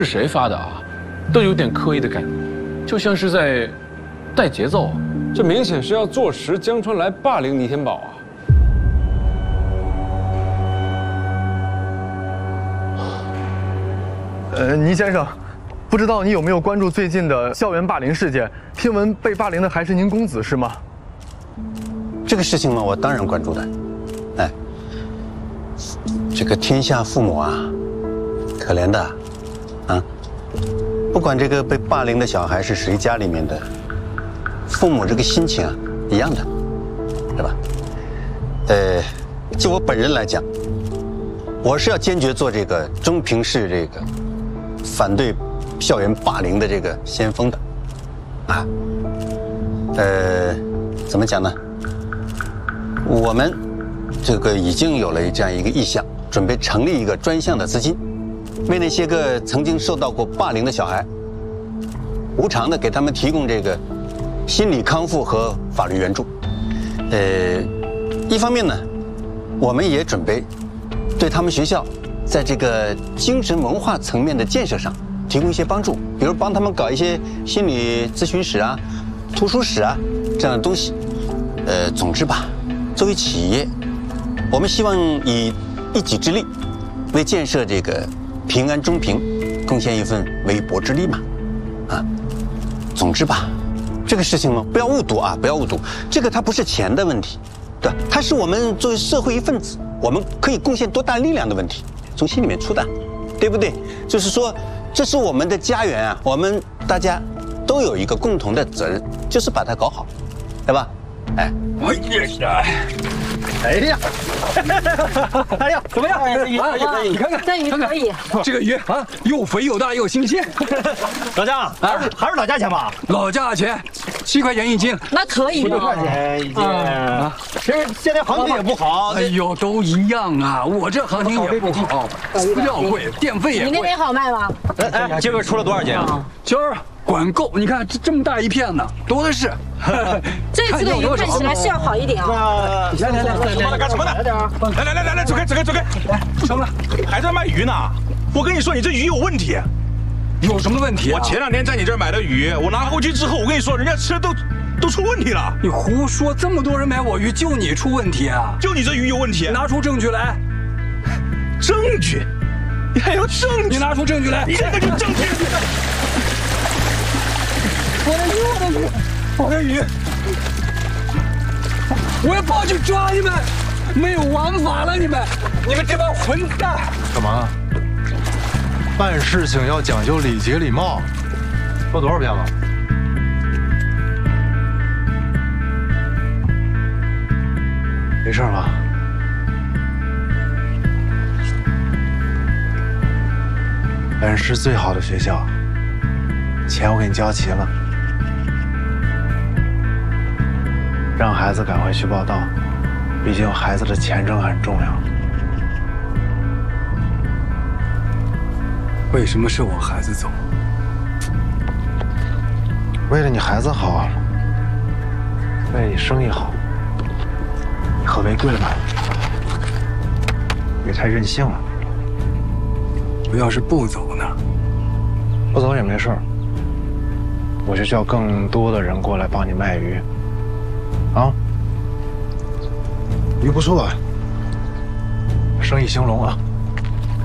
是谁发的啊？都有点刻意的感觉，就像是在带节奏。 这明显是要坐实江川来霸凌倪天宝啊！ 倪先生，不知道你有没有关注最近的校园霸凌事件？听闻被霸凌的还是您公子是吗？ 这个事情嘛，我当然关注的。哎，这个天下父母啊，可怜的啊，不管这个被霸凌的小孩是谁家里面的，父母这个心情啊一样的，是吧？就我本人来讲，我是要坚决做这个中平市这个反对校园霸凌的这个先锋的，啊，怎么讲呢？我们这个已经有了这样一个意向，准备成立一个专项的资金，为那些个曾经受到过霸凌的小孩，无偿的给他们提供这个心理康复和法律援助。一方面呢，我们也准备对他们学校在这个精神文化层面的建设上提供一些帮助，比如帮他们搞一些心理咨询室啊、图书室啊这样的东西。总之吧，作为企业，我们希望以一己之力，为建设这个平安中平贡献一份微薄之力嘛。啊，总之吧，这个事情呢，不要误读啊，不要误读，这个它不是钱的问题，对吧？它是我们作为社会一份子，我们可以贡献多大力量的问题，从心里面出的，对不对？就是说，这是我们的家园啊，我们大家都有一个共同的责任，就是把它搞好，对吧？哎，我也是。哎呀，哎呀，怎么样？ 可以， 你看看， 这鱼可以。 这个鱼啊，又肥又大又新鲜。 老姜，还是老价钱吧？ 老价钱，7块钱1斤。 那可以 7块钱1斤啊！其实现在行情也不好。 哎呦，都一样啊！我这行情也不好，饲料贵，电费也贵。 你那边好卖吗？ 哎，今儿出了多少斤啊？ 今儿管够，你看这么大一片呢，多的是。 这次的鱼看起来是要好一点啊！ 来，干什么呢？来，走开！ 什么？ 还在卖鱼呢？我跟你说，你这鱼有问题。 有什么问题啊？ 我前2天在你这儿买的鱼，我拿回去之后，我跟你说，人家吃的都出问题了。 你胡说！这么多人买我鱼，就你出问题啊？ 就你这鱼有问题， 拿出证据来！ 证据？你还有证据？ 你拿出证据来！ 这个就证据。 我的鱼！我要报警抓你们！没有王法了，你们这帮混蛋！ 干嘛？办事情要讲究礼节礼貌。说多少遍了？没事吧？本市最好的学校，钱我给你交齐了，让孩子赶回去报到，毕竟孩子的前程很重要。 为什么是我孩子走？ 为了你孩子好，为了你生意好，你喝玫瑰吧，别太任性了。 我要是不走呢？ 不走也没事儿，我就叫更多的人过来帮你卖鱼。啊，鱼不错，生意兴隆啊。